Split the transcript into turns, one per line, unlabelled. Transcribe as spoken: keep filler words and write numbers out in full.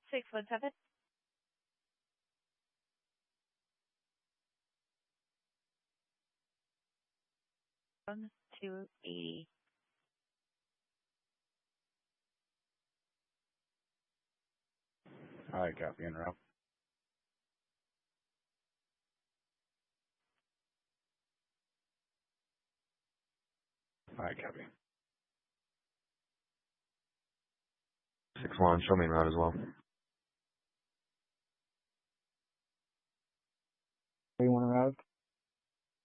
six one seven. Two eighty.
All right, copy and route. All right, copy.
Six one, show me route as well.